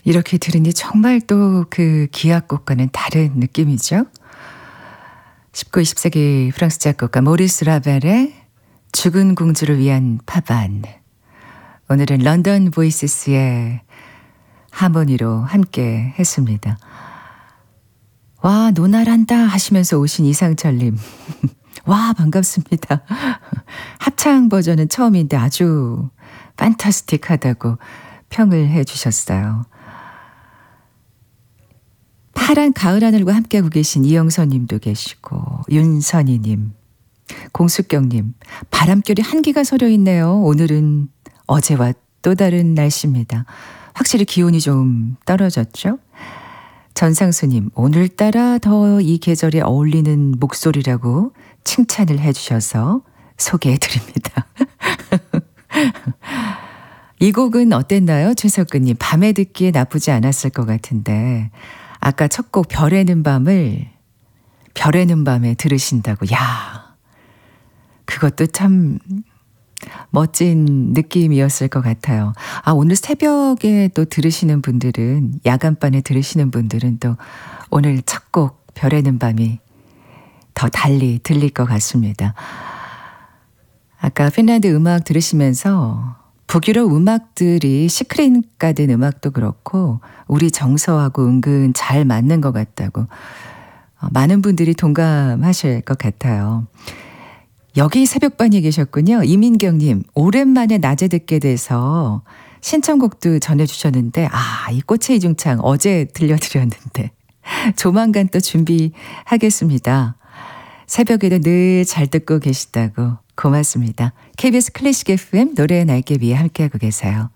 이렇게 들으니 정말 또 그 기악곡과는 다른 느낌이죠. 19, 20세기 프랑스 작곡가 모리스 라벨의 죽은 공주를 위한 파반. 오늘은 런던 보이시스의 하모니로 함께 했습니다. 와, 노날한다 하시면서 오신 이상철님. 와, 반갑습니다. 합창 버전은 처음인데 아주 판타스틱하다고 평을 해 주셨어요. 파란 가을 하늘과 함께하고 계신 이영선 님도 계시고 윤선희 님, 공숙경 님, 바람결이 한기가 서려 있네요. 오늘은 어제와 또 다른 날씨입니다. 확실히 기온이 좀 떨어졌죠? 전상수 님, 오늘따라 더 이 계절에 어울리는 목소리라고 칭찬을 해 주셔서 소개해 드립니다. 이 곡은 어땠나요? 최석근 님, 밤에 듣기에 나쁘지 않았을 것 같은데 아까 첫 곡 별의 는 밤에 들으신다고. 야, 그것도 참 멋진 느낌이었을 것 같아요. 아, 오늘 새벽에 또 들으시는 분들은, 야간반에 들으시는 분들은 또 오늘 첫 곡 별의 는 밤이 더 달리 들릴 것 같습니다. 아까 핀란드 음악 들으시면서 북유럽 음악들이 시크릿 가든 음악도 그렇고 우리 정서하고 은근 잘 맞는 것 같다고 많은 분들이 동감하실 것 같아요. 여기 새벽반이 계셨군요. 이민경님, 오랜만에 낮에 듣게 돼서 신청곡도 전해주셨는데 이 꽃의 이중창 어제 들려드렸는데 조만간 또 준비하겠습니다. 새벽에도 늘 잘 듣고 계시다고 고맙습니다. KBS 클래식 FM 노래의 날개 위에 함께하고 계세요.